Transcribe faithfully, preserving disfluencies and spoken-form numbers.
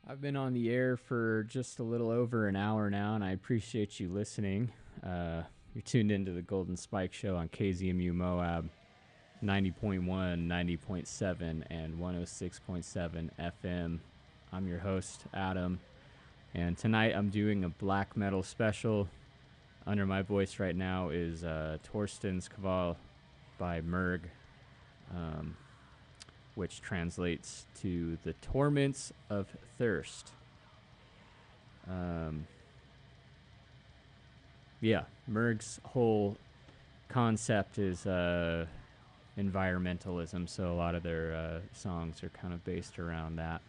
I've been on the air for just a little over an hour now, and I appreciate you listening. Uh, you're tuned into the Golden Spike Show on K Z M U Moab, ninety point one, ninety point seven, and one oh six point seven F M. I'm your host, Adam, and tonight I'm doing a black metal special. Under my voice right now is uh, Torsten's Kaval by Merg, um, which translates to The Torments of Thirst. Um, yeah, Merg's whole concept is uh, environmentalism, so a lot of their uh, songs are kind of based around that.